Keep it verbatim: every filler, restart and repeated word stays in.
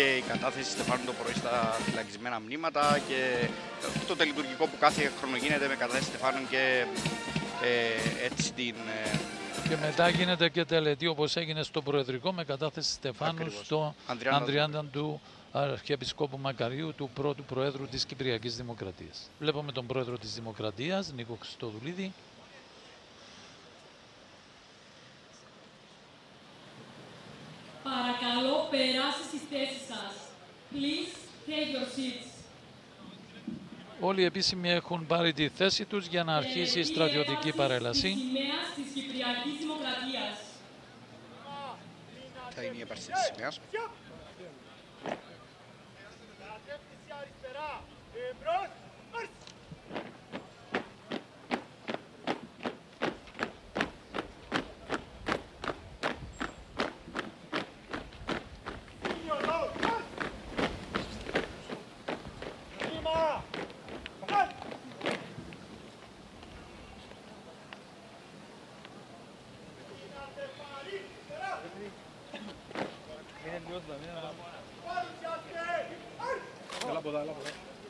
και η κατάθεση Στεφάνου το πρωί στα φυλακισμένα μνήματα και το τελειτουργικό που κάθε χρόνο γίνεται με κατάθεση Στεφάνου και ε, έτσι την... Ε, και μετά γίνεται και τελετή όπως έγινε στο Προεδρικό με κατάθεση Στεφάνου ακριβώς. στο Ανδριάννα, Ανδριάννα του Αρχιεπισκόπου Μακαρίου, του πρώτου Προέδρου της Κυπριακής Δημοκρατίας. Βλέπουμε τον Πρόεδρο της Δημοκρατίας, Νίκο Χριστοδουλίδη. Παρακαλώ, περάστε στις θέσεις σας. Please take your seats. Όλοι οι επίσημοι έχουν πάρει τη θέση τους για να αρχίσει η στρατιωτική παρέλαση. Της σημαίας της Κυπριακής Δημοκρατίας. Θα είναι η έπαρση της σημαίας. Έλα από εδώ, έλα από εδώ.